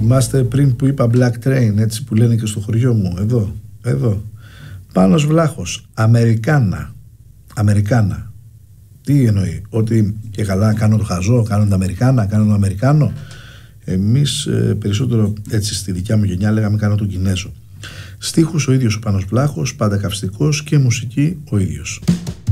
Θυμάστε πριν που είπα Black Train, έτσι που λένε και στο χωριό μου, εδώ. Πάνος Βλάχος, Αμερικάνα. Τι εννοεί, ότι και καλά κάνω το χαζό, κάνω τα Αμερικάνα, κάνω τον Αμερικάνο. Εμείς περισσότερο έτσι στη δικιά μου γενιά λέγαμε κάνω τον Κινέζο. Στίχους ο ίδιος ο Πάνος Βλάχος, πάντα καυστικός, και μουσική ο ίδιος.